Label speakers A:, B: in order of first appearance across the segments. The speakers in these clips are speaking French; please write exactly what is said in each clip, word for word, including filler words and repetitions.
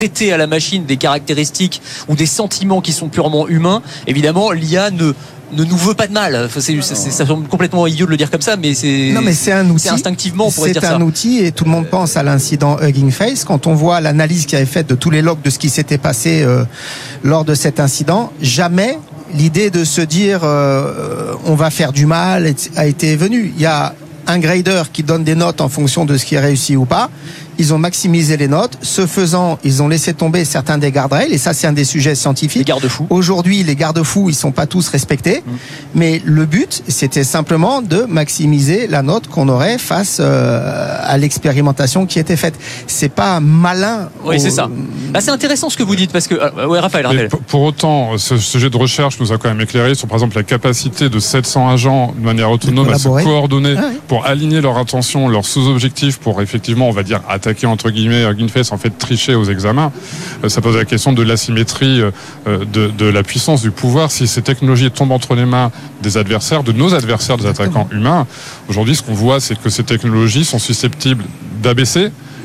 A: prêter à la machine des caractéristiques ou des sentiments qui sont purement humains, évidemment, l'I A ne ne nous veut pas de mal. Enfin, c'est, c'est, ça semble complètement idiot de le dire comme ça, mais c'est,
B: non, mais c'est un outil.
A: C'est instinctivement, on pourrait
B: c'est
A: dire ça.
B: C'est un outil, et tout le monde pense à l'incident Hugging Face. Quand on voit l'analyse qui avait faite de tous les logs de ce qui s'était passé euh, lors de cet incident, jamais l'idée de se dire euh, on va faire du mal a été venue. Il y a un grader qui donne des notes en fonction de ce qui est réussi ou pas. Ils ont maximisé les notes. Ce faisant, ils ont laissé tomber certains des garde-rails. Et ça, c'est un des sujets scientifiques.
A: Les garde-fous.
B: Aujourd'hui, les garde-fous, ils sont pas tous respectés. Mmh. Mais le but, c'était simplement de maximiser la note qu'on aurait face euh, à l'expérimentation qui était faite. C'est pas malin.
A: Oui,
B: au...
A: c'est ça. Bah, c'est intéressant ce que vous dites parce que, euh, ouais, Raphaël, Raphaël.
C: Pour, pour autant, ce sujet de recherche nous a quand même éclairé sur, par exemple, la capacité de sept cents agents de manière autonome à se coordonner ah, oui. pour aligner leur attention, leurs sous-objectifs, pour effectivement, on va dire, attaquer entre guillemets, Hugging Face, en fait, tricher aux examens. Ça pose la question de l'asymétrie de, de la puissance du pouvoir. Si ces technologies tombent entre les mains des adversaires, de nos adversaires, des attaquants humains, aujourd'hui, ce qu'on voit, c'est que ces technologies sont susceptibles d'abaisser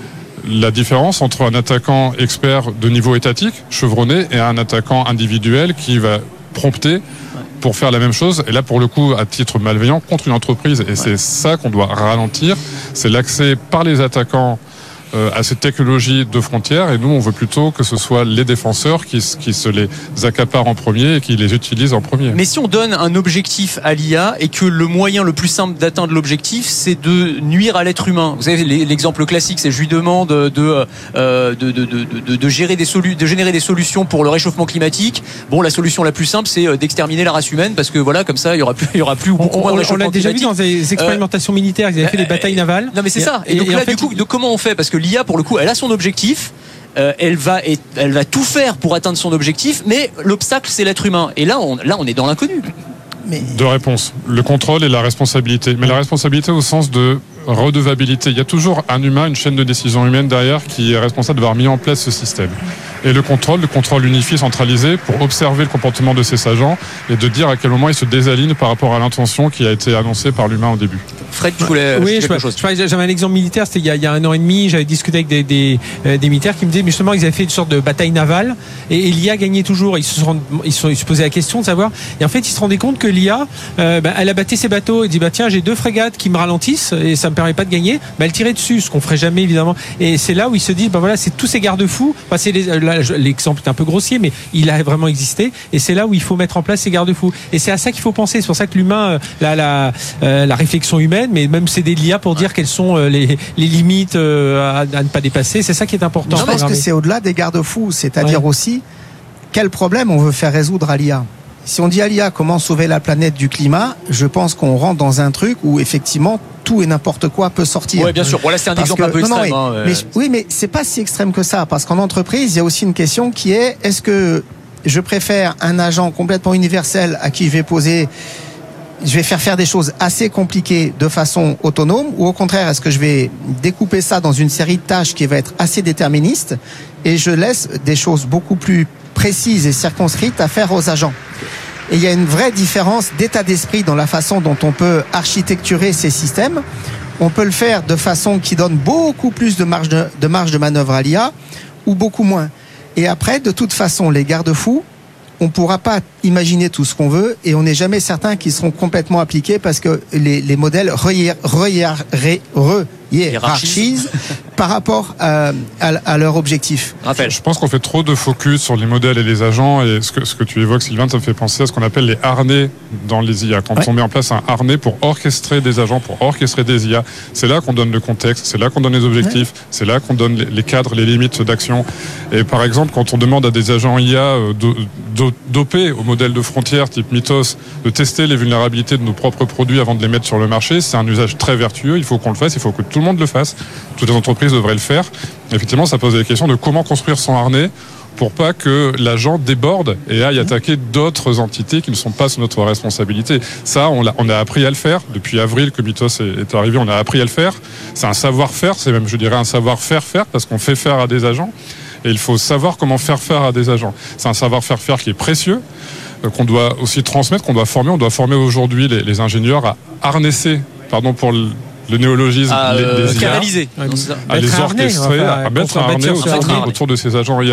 C: la différence entre un attaquant expert de niveau étatique, chevronné, et un attaquant individuel qui va prompter pour faire la même chose, et là pour le coup à titre malveillant contre une entreprise, et ouais. c'est ça qu'on doit ralentir, c'est l'accès par les attaquants euh, à cette technologie de frontières, et nous on veut plutôt que ce soit les défenseurs qui, qui se les accaparent en premier et qui les utilisent en premier.
A: Mais si on donne un objectif à l'I A et que le moyen le plus simple d'atteindre l'objectif c'est de nuire à l'être humain, vous savez l'exemple classique, c'est je lui demande de, euh, de, de, de, de, de, gérer des solu- de générer des solutions pour le réchauffement climatique. Bon, la solution la plus simple c'est d'exterminer la race humaine parce que voilà, comme ça il y aura plus, il y aura plus ou beaucoup moins de réchauffement climatique.
D: On l'a déjà vu dans des expérimentations euh, militaires, ils avaient fait des batailles navales.
A: Non mais c'est
D: et,
A: ça. Et, et donc
D: et
A: là
D: en fait,
A: du coup, de comment on fait, parce que l'I A pour le coup elle a son objectif. Euh, elle va elle va tout faire pour atteindre son objectif, mais l'obstacle c'est l'être humain. Et là on là on est dans l'inconnu.
C: Mais... Deux réponses, le contrôle et la responsabilité. Mais la responsabilité au sens de redevabilité. Il y a toujours un humain, une chaîne de décision humaine derrière qui est responsable d'avoir mis en place ce système. Et le contrôle, le contrôle unifié, centralisé, pour observer le comportement de ces agents et de dire à quel moment ils se désalignent par rapport à l'intention qui a été annoncée par l'humain au début.
A: Fred, tu voulais
D: oui,
A: quelque
D: je,
A: chose.
D: Je, j'avais un exemple militaire, c'était il y, a, il y a un an et demi, j'avais discuté avec des, des, euh, des militaires qui me disaient justement qu'ils avaient fait une sorte de bataille navale et, et l'I A gagnait toujours. Ils se, sont, ils, se, ils se posaient la question de savoir, et en fait ils se rendaient compte que l'I A, euh, bah, elle abattait ses bateaux et dit bah tiens, j'ai deux frégates qui me ralentissent et ça me permet pas de gagner, bah, elle tirait dessus, ce qu'on ferait jamais évidemment. Et c'est là où ils se disent bah voilà, c'est tous ces garde-fous. Enfin, c'est les, là, l'exemple est un peu grossier, mais il a vraiment existé et c'est là où il faut mettre en place ces garde-fous. Et c'est à ça qu'il faut penser. C'est pour ça que l'humain, la, la, euh, la réflexion humaine, mais même c'est des l'I A pour dire quelles sont les, les limites à, à ne pas dépasser. C'est ça qui est important.
B: Je pense que c'est au-delà des garde-fous, c'est-à-dire ouais. aussi quel problème on veut faire résoudre à l'I A. Si on dit à l'I A comment sauver la planète du climat, je pense qu'on rentre dans un truc où effectivement tout et n'importe quoi peut sortir.
A: Oui, bien sûr. Voilà, c'est un parce exemple que, un peu non, extrême.
B: Non, mais,
A: hein,
B: mais,
A: euh...
B: oui, mais c'est pas si extrême que ça, parce qu'en entreprise, il y a aussi une question qui est est-ce que je préfère un agent complètement universel à qui je vais poser je vais faire faire des choses assez compliquées de façon autonome, ou au contraire, est-ce que je vais découper ça dans une série de tâches qui va être assez déterministe et je laisse des choses beaucoup plus précises et circonscrites à faire aux agents. Et il y a une vraie différence d'état d'esprit dans la façon dont on peut architecturer ces systèmes. On peut le faire de façon qui donne beaucoup plus de marge de, de marge de manœuvre à l'I A ou beaucoup moins. Et après, de toute façon, les garde-fous, on ne pourra pas imaginer tout ce qu'on veut et on n'est jamais certain qu'ils seront complètement appliqués parce que les, les modèles re-hiérarchisent par rapport à, à, à leur objectif.
C: Raphaël. Je pense qu'on fait trop de focus sur les modèles et les agents, et ce que, ce que tu évoques, Sylvain, ça me fait penser à ce qu'on appelle les harnais dans les I A. Quand ouais. on met en place un harnais pour orchestrer des agents, pour orchestrer des I A, c'est là qu'on donne le contexte, c'est là qu'on donne les objectifs, ouais. c'est là qu'on donne les, les cadres, les limites d'action. Et par exemple, quand on demande à des agents I A dopés au modèle de frontière type Mythos de tester les vulnérabilités de nos propres produits avant de les mettre sur le marché, c'est un usage très vertueux, il faut qu'on le fasse, il faut que tout le monde le fasse, toutes les entreprises devraient le faire. Effectivement, ça pose la question de comment construire son harnais pour pas que l'agent déborde et aille attaquer d'autres entités qui ne sont pas sous notre responsabilité. Ça, on, l'a, on a appris à le faire. Depuis avril que Mythos est, est arrivé, on a appris à le faire. C'est un savoir-faire, c'est même, je dirais, un savoir-faire-faire, parce qu'on fait faire à des agents. Et il faut savoir comment faire faire à des agents. C'est un savoir-faire-faire qui est précieux, euh, qu'on doit aussi transmettre, qu'on doit former. On doit former aujourd'hui les, les ingénieurs à harnesser, pardon pour le, le néologisme,
A: à
C: les,
A: euh,
C: les I A,
A: canaliser,
C: à les orchestrer, à mettre un harnais autour, autour de ces agents I A.